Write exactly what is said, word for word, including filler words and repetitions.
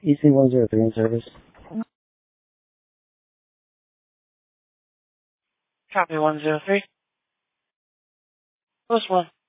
E C one zero three in service. Copy one zero three. Post one.